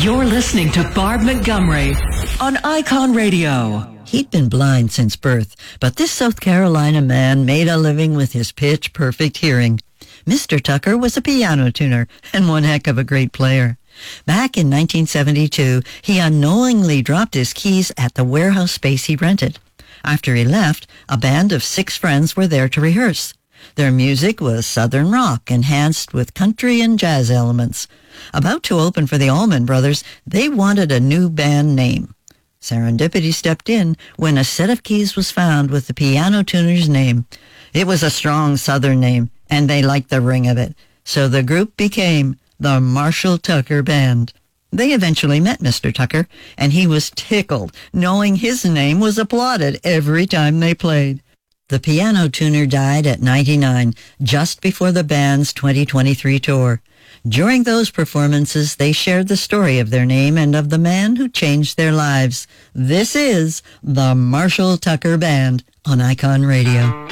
You're listening to Barb Montgomery on Icon Radio. He'd been blind since birth, but this South Carolina man made a living with his pitch-perfect hearing. Mr. Tucker was a piano tuner and one heck of a great player. Back in 1972, he unknowingly dropped his keys at the warehouse space he rented. After he left, a band of 6 friends were there to rehearse. Their music was Southern rock, enhanced with country and jazz elements. About to open for the Allman Brothers, they wanted a new band name. Serendipity stepped in when a set of keys was found with the piano tuner's name. It was a strong Southern name, and they liked the ring of it. So the group became the Marshall Tucker Band. They eventually met Mr. Tucker, and he was tickled, knowing his name was applauded every time they played. The piano tuner died at 99, just before the band's 2023 tour. During those performances, they shared the story of their name and of the man who changed their lives. This is the Marshall Tucker Band on Icon Radio.